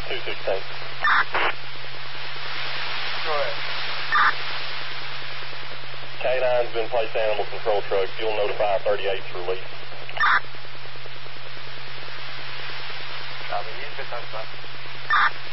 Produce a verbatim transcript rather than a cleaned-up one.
two sixteen. Go ahead. K nine's been placed animal control truck. You'll notify thirty-eight's release. Copy. He's been touched by.